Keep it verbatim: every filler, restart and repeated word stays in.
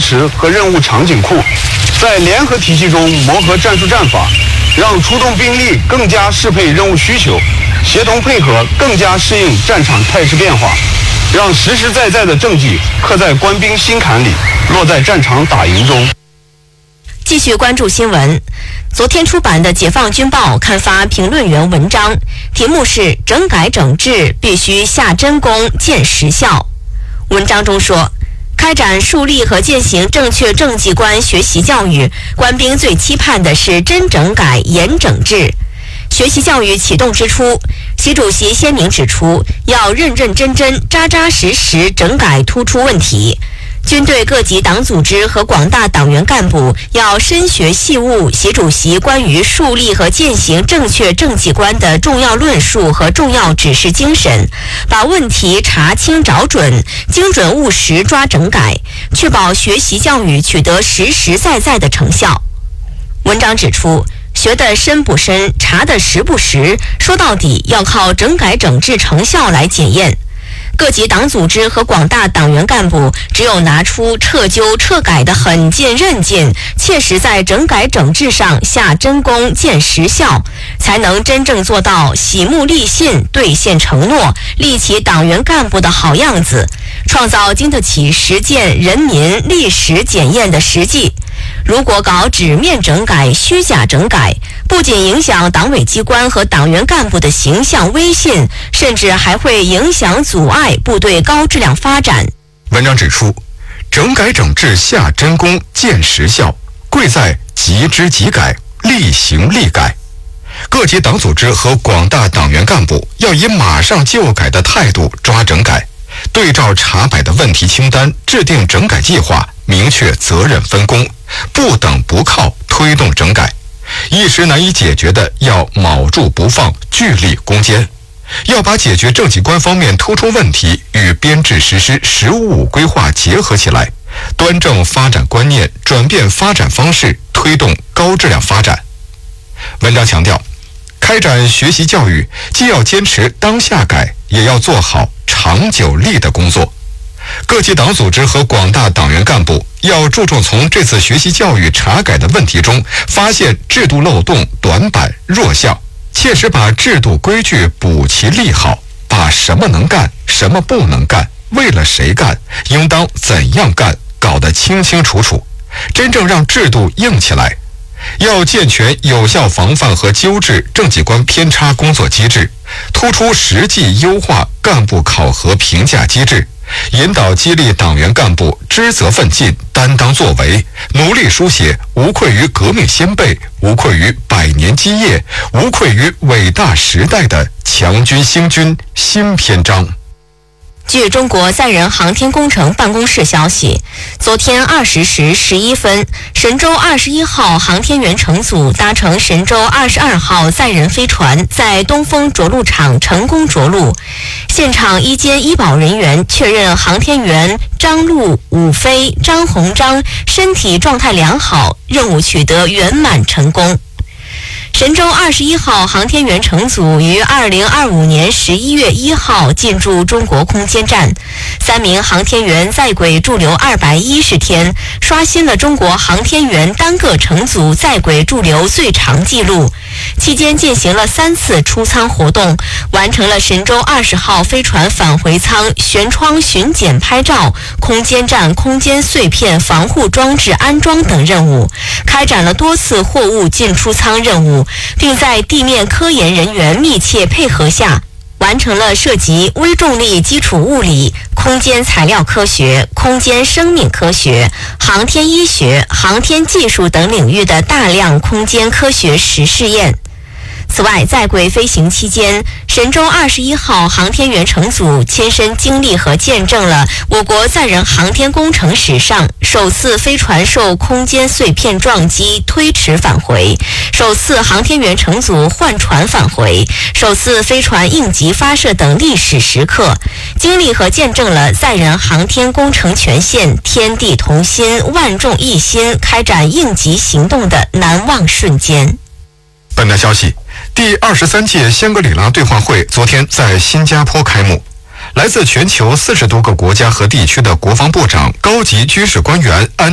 池和任务场景库，在联合体系中磨合战术战法，让出动兵力更加适配任务需求，协同配合更加适应战场态势变化，让实实在在的政绩刻在官兵心坎里，落在战场打赢中。 继续关注新闻。昨天出版的《解放军报》刊发评论员文章，题目是“整改整治必须下真功见实效”。文章中说，开展树立和践行正确政绩观学习教育，官兵最期盼的是真整改、严整治。学习教育启动之初，习主席鲜明指出，要认认真真、扎扎实实整改突出问题。军队各级党组织和广大党员干部要深学细悟习主席关于树立和践行正确政绩观的重要论述和重要指示精神，把问题查清找准，精准务实抓整改，确保学习教育取得实实在在的成效。文章指出，学得深不深，查得实不实，说到底要靠整改整治成效来检验。各级党组织和广大党员干部只有拿出彻究彻改的狠劲韧劲，切实在整改整治上下真功见实效，才能真正做到喜目立信、兑现承诺，立起党员干部的好样子，创造经得起实践人民历史检验的实际。如果搞纸面整改、虚假整改，不仅影响党委机关和党员干部的形象威信，甚至还会影响阻碍部队高质量发展。 文章指出，整改整治下真功见实效，贵在即知即改，立行立改。各级党组织和广大党员干部要以马上就改的态度抓整改，对照查摆的问题清单，制定整改计划，明确责任分工，不等不靠推动整改。一时难以解决的要卯住不放，聚力攻坚。要把解决政绩观方面突出问题与编制实施“十五五”规划结合起来，端正发展观念，转变发展方式，推动高质量发展。文章强调，开展学习教育既要坚持当下改，也要做好长久立的工作。各级党组织和广大党员干部要注重从这次学习教育查改的问题中发现制度漏洞、短板、弱项，切实把制度规矩补齐立好，把什么能干、什么不能干、为了谁干、应当怎样干搞得清清楚楚，真正让制度硬起来。要健全有效防范和纠治政绩观偏差工作机制，突出实际优化干部考核评价机制，引导激励党员干部知责奋进、担当作为，努力书写无愧于革命先辈、无愧于百年基业、无愧于伟大时代的强军兴军新篇章。 据中国载人航天工程办公室消息，昨天二十时十一分，神舟二十一号航天员乘组搭乘神舟二十二号载人飞船在东风着陆场成功着陆。现场医监医保人员确认，航天员张陆、武飞、张鸿章身体状态良好，任务取得圆满成功。神舟二十一号航天员乘组于二零二五年十一月一号进驻中国空间站，三名航天员在轨驻留二百一十天，刷新了中国航天员单个乘组在轨驻留最长纪录。期间进行了三次出舱活动，完成了神舟二十号飞船返回舱舷窗巡检拍照、空间站空间碎片防护装置安装等任务，开展了多次货物进出舱任务，并在地面科研人员密切配合下，完成了涉及微重力基础物理、空间材料科学、空间生命科学、航天医学、航天技术等领域的大量空间科学实试验。此外，在轨飞行期间，神舟二十一号航天员乘组亲身经历和见证了我国载人航天工程史上首次飞船受空间碎片撞击推迟返回，首次航天员乘组换船返回，首次飞船应急发射等历史时刻，经历和见证了载人航天工程全线天地同心、万众一心开展应急行动的难忘瞬间。 本台消息，第二十三届香格里拉对话会昨天在新加坡开幕，来自全球四十多个国家和地区的国防部长、高级军事官员、安